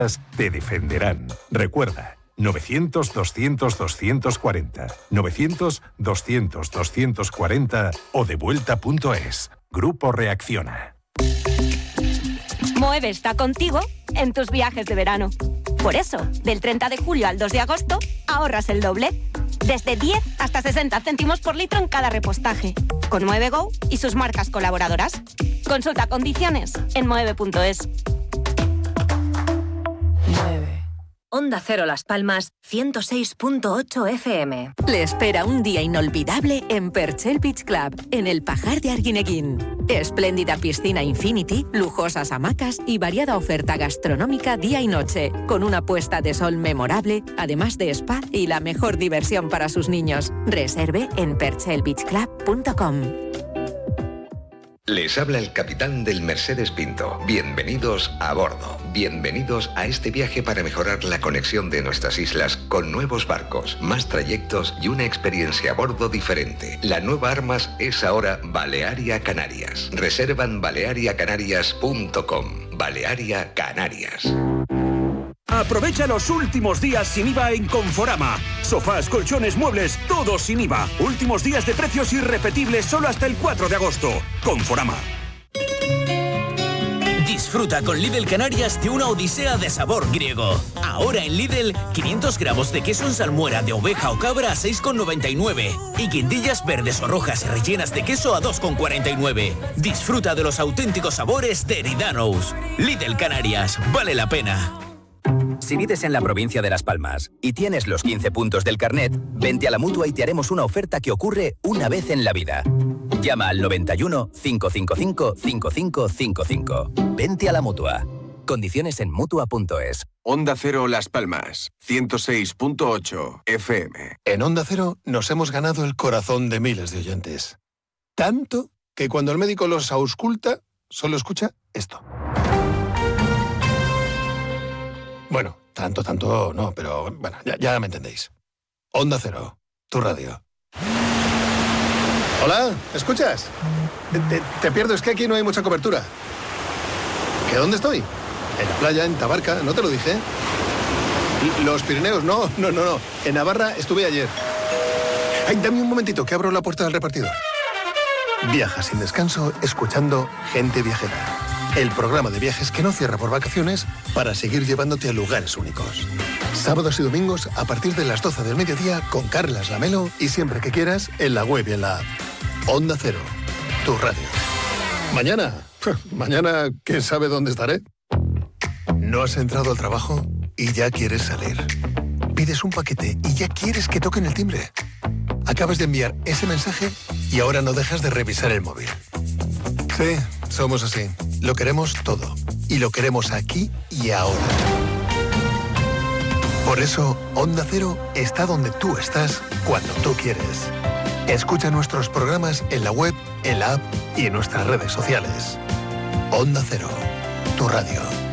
te defenderán. Recuerda, 900-200-240, 900-200-240 o devuelta.es. Grupo Reacciona. Moeve está contigo en tus viajes de verano. Por eso, del 30 de julio al 2 de agosto, ahorras el doble. Desde 10 hasta 60 céntimos por litro en cada repostaje. Con Mueve Go y sus marcas colaboradoras. Consulta condiciones en mueve.es. Onda Cero Las Palmas, 106.8 FM. Le espera un día inolvidable en Perchel Beach Club, en el Pajar de Arguineguín. Espléndida piscina Infinity, lujosas hamacas y variada oferta gastronómica día y noche, con una puesta de sol memorable, además de spa y la mejor diversión para sus niños. Reserve en perchelbeachclub.com. Les habla el capitán del Mercedes Pinto. Bienvenidos a bordo. Bienvenidos a este viaje para mejorar la conexión de nuestras islas con nuevos barcos, más trayectos y una experiencia a bordo diferente. La nueva Armas es ahora Balearia Canarias. Reserva en baleariacanarias.com. Balearia Canarias. Aprovecha los últimos días sin IVA en Conforama. Sofás, colchones, muebles, todos sin IVA. Últimos días de precios irrepetibles solo hasta el 4 de agosto. Conforama. Disfruta con Lidl Canarias de una odisea de sabor griego. Ahora en Lidl, 500 gramos de queso en salmuera de oveja o cabra a 6,99 y guindillas verdes o rojas rellenas de queso a 2,49. Disfruta de los auténticos sabores de Eridanos. Lidl Canarias, vale la pena. Si vives en la provincia de Las Palmas y tienes los 15 puntos del carnet, vente a la Mutua y te haremos una oferta que ocurre una vez en la vida. Llama al 91 555 5555. Vente a la Mutua. Condiciones en Mutua.es. Onda Cero Las Palmas, 106.8 FM. En Onda Cero nos hemos ganado el corazón de miles de oyentes. Tanto que cuando el médico los ausculta, solo escucha esto. Bueno, tanto no, pero bueno, ya me entendéis. Onda Cero, tu radio. Hola, ¿escuchas? Te pierdo, es que aquí no hay mucha cobertura. ¿Que dónde estoy? En la playa, en Tabarca, ¿no te lo dije? Los Pirineos, no. En Navarra estuve ayer. Ay, dame un momentito, que abro la puerta del repartidor. Viaja sin descanso, escuchando Gente Viajera. El programa de viajes que no cierra por vacaciones para seguir llevándote a lugares únicos. Sábados y domingos a partir de las 12 del mediodía con Carlas Lamelo y siempre que quieras en la web y en la app. Onda Cero, tu radio. Mañana, ¿quién sabe dónde estaré? ¿No has entrado al trabajo y ya quieres salir? Pides un paquete y ya quieres que toquen el timbre. Acabas de enviar ese mensaje y ahora no dejas de revisar el móvil. Sí, somos así. Lo queremos todo. Y lo queremos aquí y ahora. Por eso, Onda Cero está donde tú estás, cuando tú quieres. Escucha nuestros programas en la web, en la app y en nuestras redes sociales. Onda Cero, tu radio.